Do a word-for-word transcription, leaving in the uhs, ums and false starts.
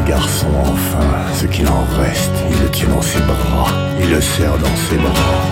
garçon, enfin, ce qu'il en reste, il le tient dans ses bras, il le serre dans ses bras.